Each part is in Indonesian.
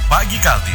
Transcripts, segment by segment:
Pagi Kaltim.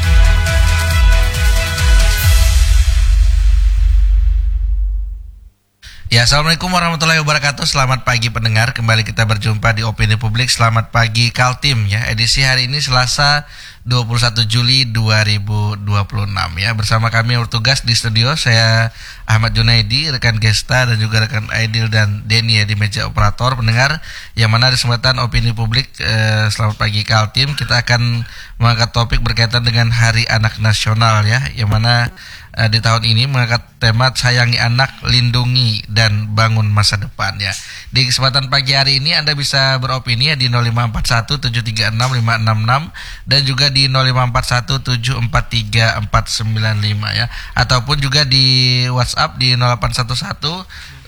Ya, Assalamualaikum warahmatullahi wabarakatuh. Selamat pagi pendengar. Kembali kita berjumpa di Opini Publik. Selamat pagi Kaltim ya. Edisi hari ini Selasa 21 Juli 2026 ya. Bersama kami bertugas di studio saya Ahmad Junaidi, rekan Gesta dan juga rekan Aidil dan Denny ya di meja operator. Pendengar yang mana di kesempatan Opini Publik selamat pagi Kaltim, kita akan mengangkat topik berkaitan dengan Hari Anak Nasional ya, yang mana di tahun ini mengangkat tema sayangi anak, lindungi dan bangun masa depan ya. Di kesempatan pagi hari ini Anda bisa beropini ya di 0541 736 566 dan juga di 0541 743 495 ya, ataupun juga di WhatsApp di 0811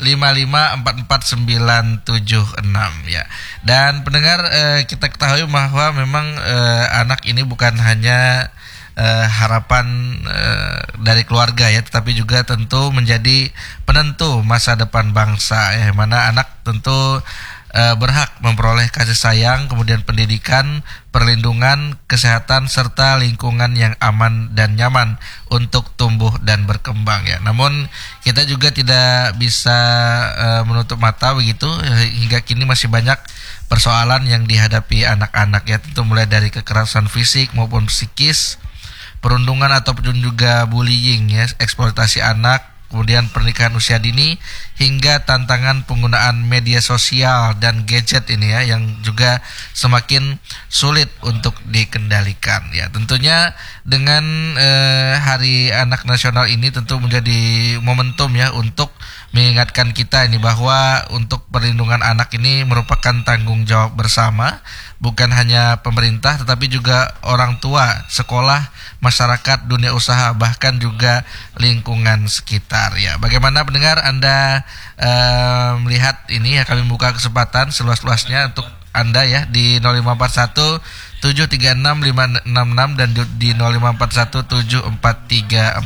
5544 976 ya. Dan pendengar, kita ketahui bahwa memang anak ini bukan hanya harapan dari keluarga ya, tetapi juga tentu menjadi penentu masa depan bangsa ya, mana anak tentu berhak memperoleh kasih sayang, kemudian pendidikan, perlindungan, kesehatan serta lingkungan yang aman dan nyaman untuk tumbuh dan berkembang ya. Namun kita juga tidak bisa menutup mata begitu, hingga kini masih banyak persoalan yang dihadapi anak-anak ya, tentu mulai dari kekerasan fisik maupun psikis, perundungan ataupun juga bullying ya, eksploitasi anak, kemudian pernikahan usia dini, hingga tantangan penggunaan media sosial dan gadget ini ya, yang juga semakin sulit untuk dikendalikan ya. Tentunya dengan Hari Anak Nasional ini tentu menjadi momentum ya untuk mengingatkan kita ini bahwa untuk perlindungan anak ini merupakan tanggung jawab bersama, bukan hanya pemerintah tetapi juga orang tua, sekolah, masyarakat, dunia usaha, bahkan juga lingkungan sekitar ya. Bagaimana pendengar Anda melihat ini ya, kami buka kesempatan seluas-luasnya untuk Anda ya di 0541 736 566 dan di 0541 743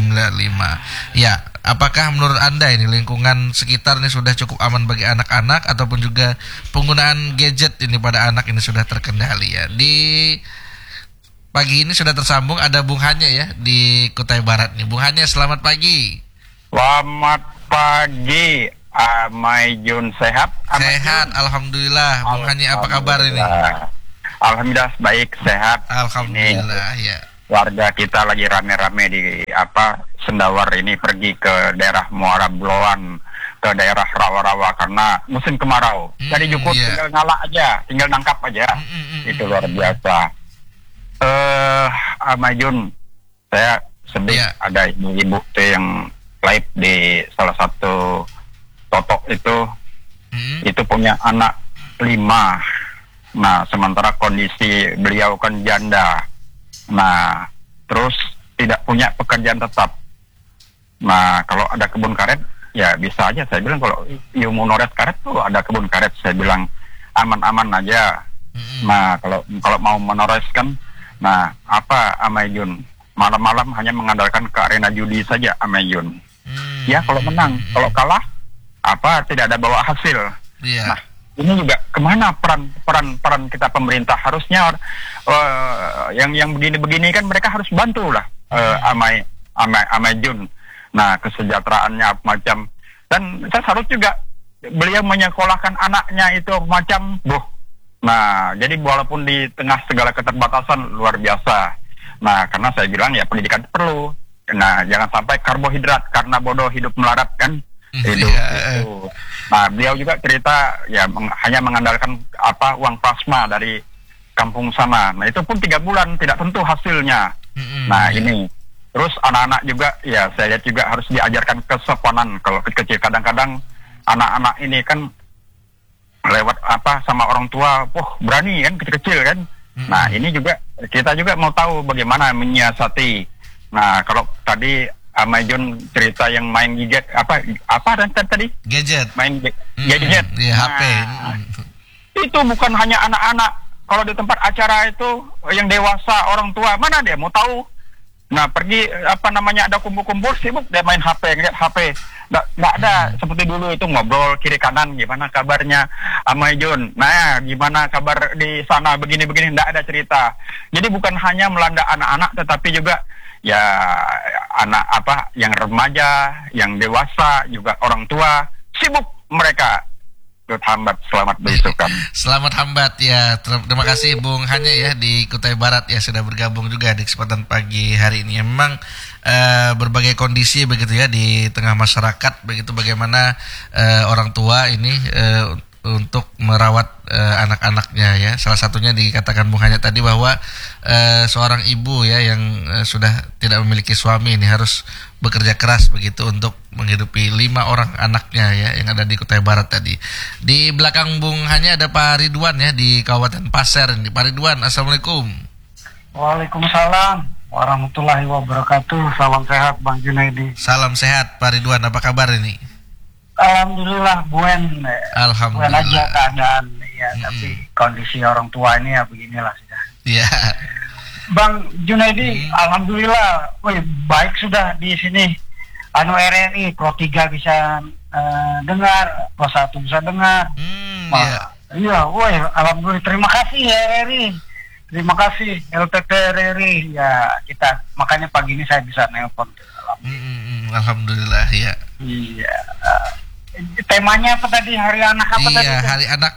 495 ya. Apakah menurut Anda ini lingkungan sekitar ini sudah cukup aman bagi anak-anak, ataupun juga penggunaan gadget ini pada anak ini sudah terkendali ya? Di pagi ini sudah tersambung ada Bung Hanya ya di Kutai Barat nih. Bung Hanya, selamat pagi. Selamat pagi, Maijun, sehat? Sehat, alhamdulillah. Bung Hanya, apa kabar ini? Alhamdulillah baik, sehat. Alhamdulillah ini, ya. Warga kita lagi rame-rame di Sendawar ini, pergi ke daerah Muara Bloan, ke daerah Rawa-Rawa karena musim kemarau. Jadi cukup tinggal ngalak aja, tinggal nangkap aja. Itu luar biasa. Majun, saya sedih ada ibu-ibu tuh yang live di salah satu totok itu punya anak 5. Nah, sementara kondisi beliau kan janda. Nah, terus tidak punya pekerjaan tetap. Nah, kalau ada kebun karet, ya bisa aja. Saya bilang kalau ilmu noret karet tuh ada kebun karet, saya bilang aman-aman aja. Nah, kalau mau menoreskan, nah apa Amejun, malam-malam hanya mengandalkan ke arena judi saja Amejun. Ya kalau menang, kalau kalah tidak ada bawa hasil. Nah, ini juga kemana peran kita pemerintah? Harusnya yang begini-begini kan mereka harus bantu lah Amejun. Nah, kesejahteraannya macam, dan saya harus juga beliau menyekolahkan anaknya itu macam Nah, jadi walaupun di tengah segala keterbatasan luar biasa. Nah, karena saya bilang ya pendidikan perlu. Nah, jangan sampai karbohidrat karena bodoh hidup melarat kan. Itu. Nah, beliau juga cerita ya hanya mengandalkan uang plasma dari kampung sana. Nah, itu pun 3 bulan tidak tentu hasilnya. Nah, ini. Terus anak-anak juga ya saya lihat juga harus diajarkan kesopanan kalau kecil. Kadang-kadang anak-anak ini kan lewat sama orang tua, berani kan kecil-kecil kan. Nah, ini juga kita juga mau tahu bagaimana menyiasati. Nah, kalau tadi Amajun cerita yang main gadget tadi? Gadget. Main gadget. HP. Itu bukan hanya anak-anak. Kalau di tempat acara itu yang dewasa, orang tua, mana dia mau tahu? Nah, pergi ada kumpul-kumpul sibuk dia main HP, ngeliat HP. Nggak ada seperti dulu itu ngobrol kiri kanan, gimana kabarnya Amai Jun. Nah, gimana kabar di sana begini-begini, nggak ada cerita. Jadi bukan hanya melanda anak-anak tetapi juga ya anak yang remaja, yang dewasa, juga orang tua sibuk mereka. Hambat, selamat belusukan. Selamat Hambat ya. Terima kasih Bung Hanya ya di Kutai Barat ya sudah bergabung juga di kesempatan pagi hari ini. Memang berbagai kondisi begitu ya di tengah masyarakat, begitu bagaimana orang tua ini untuk merawat anak-anaknya ya. Salah satunya dikatakan Bung Hanya tadi bahwa seorang ibu ya yang sudah tidak memiliki suami ini harus bekerja keras begitu untuk menghidupi 5 orang anaknya ya yang ada di Kutai Barat tadi. Di belakang Bung Hanya ada Pak Ridwan ya di Kabupaten Pasir ini. Pak Ridwan, Assalamualaikum. Waalaikumsalam warahmatullahi wabarakatuh. Salam sehat Bang Junaidi. Salam sehat Pak Ridwan, apa kabar ini? Alhamdulillah buen. Alhamdulillah. Buen aja keadaan ya, tapi kondisi orang tua ini ya beginilah sudah. Iya. Bang Junaidi, alhamdulillah, baik sudah di sini. RRI Pro 3 bisa dengar, Pro 1 bisa dengar. Iya, alhamdulillah, terima kasih ya RRI. Terima kasih LTT RRI. Ya, kita makanya pagi ini saya bisa nelpon. Alhamdulillah ya. Iya. Temanya apa tadi? Hari anak apa tadi? Iya,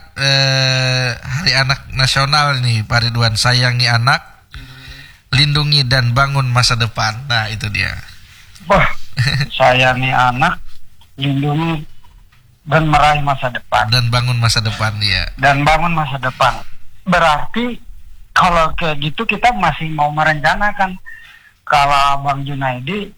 Hari Anak Nasional nih Pak Ridwan. Sayangi anak, lindungi dan bangun masa depan. Nah, itu dia. Wah, sayangi anak, lindungi dan meraih masa depan. Dan bangun masa depan, ya. Dan bangun masa depan. Berarti kalau kayak gitu kita masih mau merencanakan. Kalau Bang Junaidi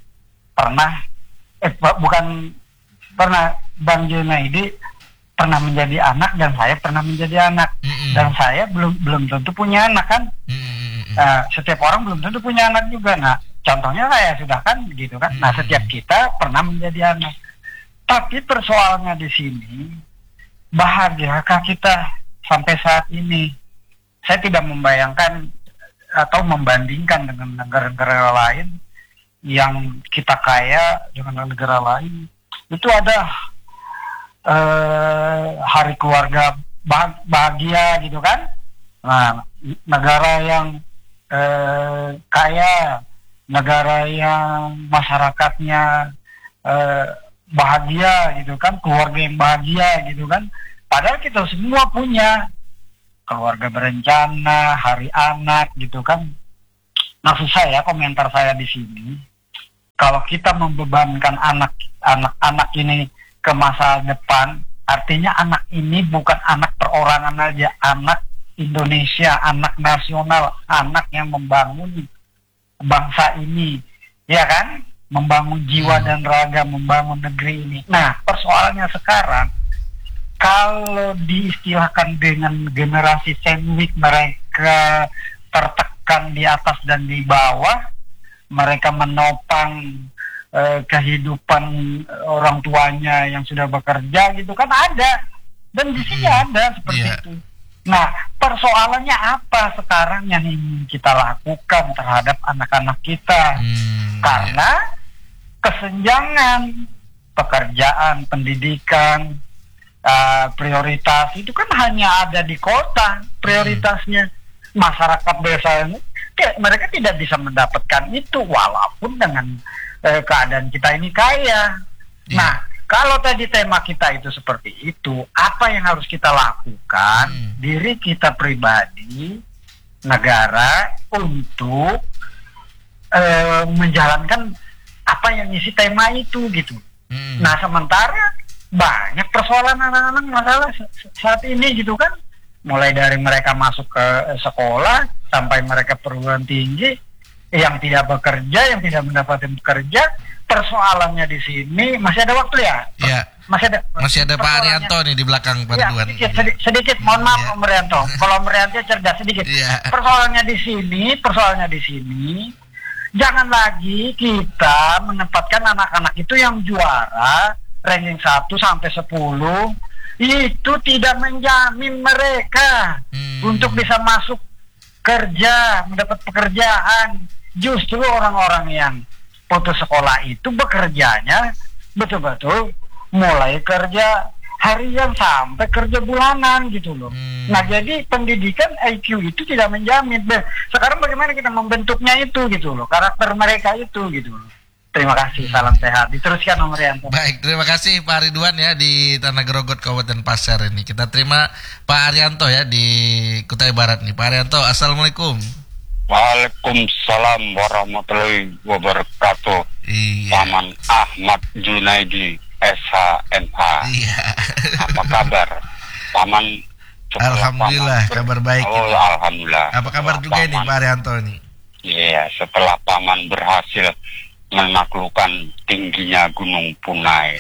Bang Junaidi pernah menjadi anak dan saya pernah menjadi anak. Dan saya belum tentu punya anak kan. Setiap orang belum tentu punya anak juga. Nah, contohnya saya sudah kan gitu kan. Nah, setiap kita pernah menjadi anak. Tapi persoalannya di sini, bahagiakah kita sampai saat ini? Saya tidak membayangkan atau membandingkan dengan negara-negara lain yang kita kaya dengan negara lain. Itu ada hari keluarga bahagia gitu kan. Nah, negara yang kaya, negara yang masyarakatnya bahagia gitu kan, keluarga yang bahagia gitu kan. Padahal kita semua punya keluarga berencana, hari anak gitu kan. Maksud saya, komentar saya di sini, kalau kita membebankan anak-anak ini ke masa depan, artinya anak ini bukan anak perorangan aja, anak Indonesia, anak nasional, anak yang membangun bangsa ini, ya kan? Membangun jiwa dan raga, membangun negeri ini. Nah, persoalannya sekarang, kalau diistilahkan dengan generasi sandwich, mereka tertekan di atas dan di bawah, mereka menopang kehidupan orang tuanya yang sudah bekerja gitu kan, ada. Dan di sini ada seperti itu. Nah, persoalannya apa sekarang yang ingin kita lakukan terhadap anak-anak kita? Karena kesenjangan pekerjaan, pendidikan, prioritas itu kan hanya ada di kota prioritasnya. Masyarakat biasanya mereka tidak bisa mendapatkan itu walaupun dengan keadaan kita ini kaya. Nah, kalau tadi tema kita itu seperti itu, apa yang harus kita lakukan diri kita pribadi, negara untuk menjalankan apa yang isi tema itu gitu. Nah, sementara banyak persoalan anak-anak masalah saat ini gitu kan, mulai dari mereka masuk ke sekolah sampai mereka perguruan tinggi, yang tidak bekerja, yang tidak mendapatkan bekerja. Persoalannya di sini masih ada waktu ya? Iya. Masih ada Pak Arianto nih di belakang Pak Ridwan. Sedikit, mohon maaf Om Rianto. Kalau Om Rianto cerdas sedikit. Persoalannya di sini, jangan lagi kita menempatkan anak-anak itu yang juara ranking 1 sampai 10 itu tidak menjamin mereka untuk bisa masuk kerja, mendapat pekerjaan justru orang-orang yang putus sekolah itu bekerjanya betul-betul mulai kerja harian sampai kerja bulanan gitu loh. Nah, jadi pendidikan IQ itu tidak menjamin. Sekarang bagaimana kita membentuknya itu gitu loh, karakter mereka itu gitu loh. Terima kasih, salam sehat. Diteruskan Om Rianto. Baik, terima kasih Pak Ridwan ya di Tanah Gerogot Kabupaten Pasir ini. Kita terima Pak Arianto ya di Kutai Barat nih. Pak Arianto, assalamualaikum. Waalaikumsalam warahmatullahi wabarakatuh. Iya. Paman Ahmad Junaidi SHMH. Iya. Apa kabar, Paman? Alhamdulillah, kabar baik. Oh, alhamdulillah. Apa kabar juga ini Pak Arianto ini? Iya, setelah Paman berhasil menaklukkan tingginya Gunung Punai.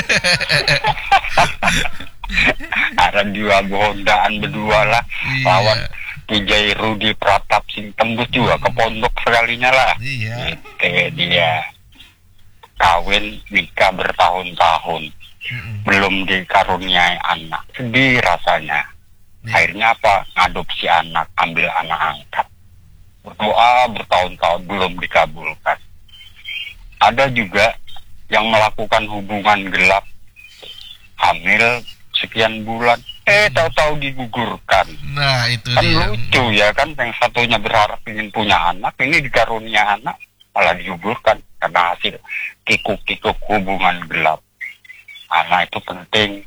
Ada dua hondaan berdua lah, lawan Pujai Rudi Pratap sing tembus juga ke pondok sekalinya lah. Iya. Itu dia kawin nikah bertahun-tahun, belum dikaruniai anak, sedih rasanya. Akhirnya apa? Ngadopsi anak, ambil anak angkat. Berdoa bertahun-tahun belum dikabulkan. Ada juga yang melakukan hubungan gelap, hamil sekian bulan, tahu-tahu digugurkan. Nah, itu Kan dia. lucu ya kan, yang satunya berharap ingin punya anak, ini dikarunia anak malah digugurkan karena hasil kikuk-kikuk hubungan gelap. Anak itu penting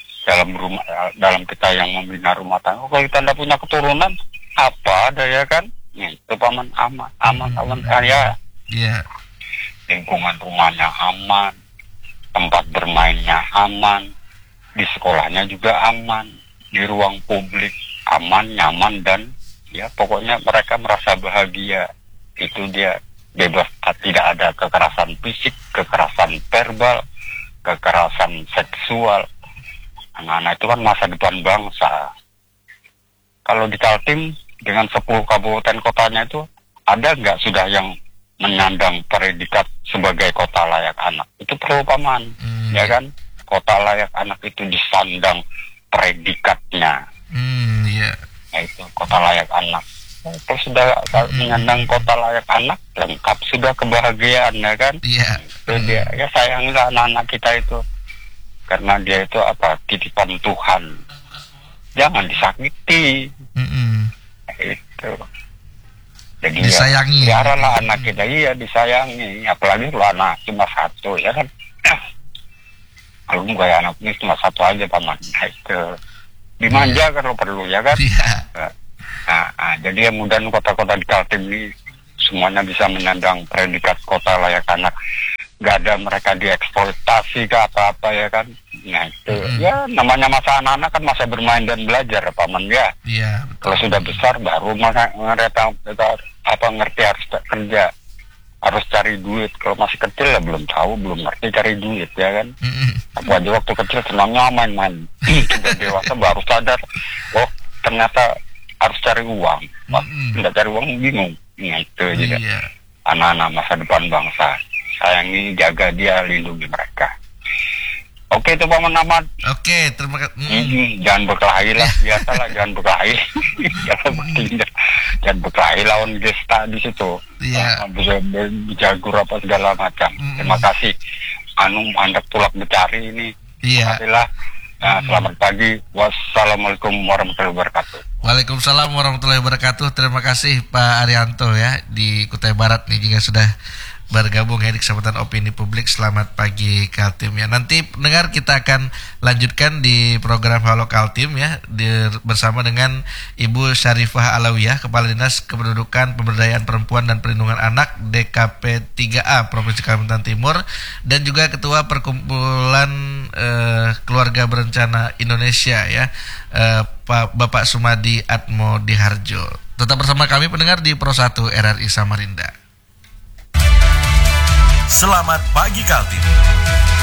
dalam kita yang membina rumah tangga. Kalau kita tidak punya keturunan, apa ada ya kan? Itu Paman aman saya. Iya. Lingkungan rumahnya aman, tempat bermainnya aman, di sekolahnya juga aman, di ruang publik aman, nyaman, dan ya pokoknya mereka merasa bahagia. Itu dia bebas, tidak ada kekerasan fisik, kekerasan verbal, kekerasan seksual. Anak-anak itu kan masa depan bangsa. Kalau di Kaltim dengan 10 kabupaten kotanya itu ada nggak sudah yang menyandang predikat sebagai kota layak anak? Itu perlu Paman, ya kan? Kota layak anak itu disandang predikatnya. Iya. Nah, itu kota layak anak. Kalau sudah menyandang kota layak anak, lengkap sudah kebahagiaan, ya kan? Iya. Itu dia. Ya sayangilah anak-anak kita itu, karena dia itu apa? Titipan Tuhan. Jangan disakiti. Itu. Jadi disayangi. Ya, peliharalah anak kita, iya disayangi. Apalagi kalau anak cuma satu, ya kan? Kalau kayak anak ini cuma satu aja Paman. Nah, itu dimanja kalau perlu, ya kan? Iya. Jadi ya mudah-mudahan kota-kota di Kaltim ini semuanya bisa menyandang predikat kota layak anak. Gak ada mereka dieksploitasi ke apa-apa, ya kan? Nah itu ya namanya masa anak-anak kan masa bermain dan belajar Paman ya. Iya. Kalau sudah besar baru ngerti harus kerja, harus cari duit. Kalau masih kecil ya belum tahu, belum ngerti cari duit, ya kan? Aku aja waktu kecil senangnya main-main. Sudah dewasa baru sadar, oh ternyata harus cari uang. Tidak cari uang bingung. Nah itu juga. Iya. Anak-anak masa depan bangsa, sayangi, jaga dia, lindungi mereka. Oke itu Paman Ahmad. Oke, terima kasih. Jangan berkelahi lah, biasalah jangan berkelahi. Jangan berkelahi lawan gesta di situ. Iya. Bisa berjagur apa segala macam. Terima kasih. Hendak tulak mencari ini. Iya. Alhamdulillah. Selamat pagi. Wassalamualaikum warahmatullahi wabarakatuh. Waalaikumsalam warahmatullahi wabarakatuh. Terima kasih Pak Arianto ya di Kutai Barat nih juga sudah bergabung ya di kesempatan opini publik. Selamat pagi Kaltim ya. Nanti pendengar kita akan lanjutkan di program Halo Kaltim ya bersama dengan Ibu Syarifah Alawiyah, Kepala Dinas Kependudukan, Pemberdayaan Perempuan dan Perlindungan Anak DKP 3A Provinsi Kalimantan Timur, dan juga Ketua Perkumpulan Keluarga Berencana Indonesia ya, Bapak Sumadi Atmo Diharjo. Tetap bersama kami pendengar di Pro 1 RRI Samarinda. Selamat pagi Kaltim.